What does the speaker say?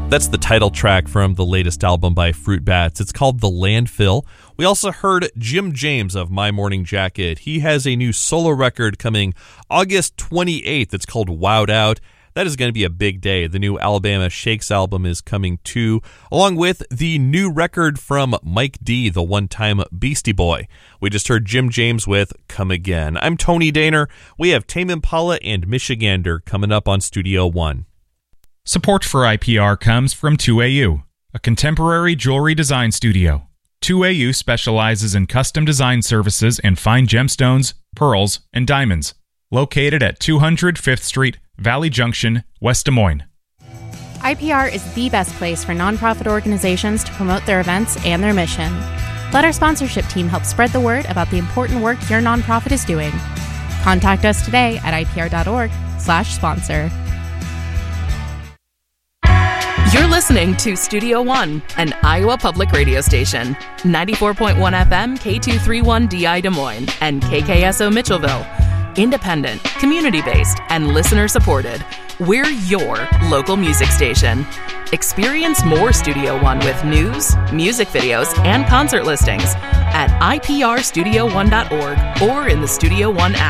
That's the title track from the latest album by Fruit Bats. It's called The Landfill. We also heard Jim James of My Morning Jacket. He has a new solo record coming August 28th. It's called Wowed Out. That is going to be a big day. The new Alabama Shakes album is coming too, along with the new record from Mike D, the one-time Beastie Boy. We just heard Jim James with Come Again. I'm Tony Daner. We have Tame Impala and Michigander coming up on Studio One. Support for IPR comes from 2AU, a contemporary jewelry design studio. 2AU specializes in custom design services and fine gemstones, pearls, and diamonds. Located at 200 5th Street, Valley Junction, West Des Moines. IPR is the best place for nonprofit organizations to promote their events and their mission. Let our sponsorship team help spread the word about the important work your nonprofit is doing. Contact us today at ipr.org/sponsor. You're listening to Studio One, an Iowa public radio station. 94.1 FM, K231DI Des Moines, and KKSO Mitchellville. Independent, community-based, and listener-supported. We're your local music station. Experience more Studio One with news, music videos, and concert listings at iprstudio1.org or in the Studio One app.